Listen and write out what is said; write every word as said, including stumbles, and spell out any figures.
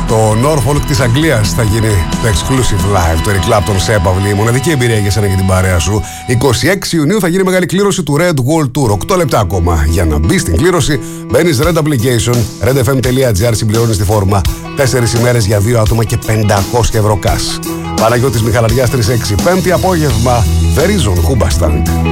Στο Norfolk της Αγγλίας θα γίνει το exclusive live του Eric Clapton σε έπαυλη. Η μοναδική εμπειρία για σένα και την παρέα σου. είκοσι έξι Ιουνίου θα γίνει μεγάλη κλήρωση του Red Wall Tour. οκτώ λεπτά ακόμα. Για να μπει στην κλήρωση, μπαίνεις Red Application, redfm.gr, συμπληρώνεις τη φόρμα. Τέσσερις ημέρες για δύο άτομα και πεντακόσια ευρώ cash. Παναγιώτης Μιχαλαριάς τριακόσια έξι, πέμπτη απόγευμα, The Reason, Hoobastank.